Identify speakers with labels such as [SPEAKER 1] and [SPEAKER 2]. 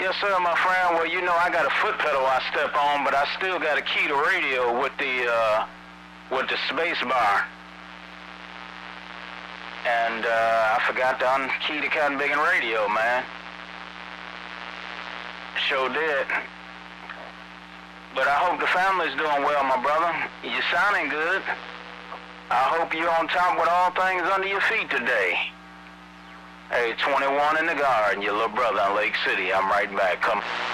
[SPEAKER 1] Yes, sir, my friend. Well, you know I got a foot pedal I step on, but I still got a key to radio with the space bar. And I forgot to unkey the Cotton Pickin' radio, man. Sure did. But I hope the family's doing well, my brother. You're sounding good. I hope you're on top with all things under your feet today. Hey, 21 in the guard, your little brother in Lake City. I'm right back. Come.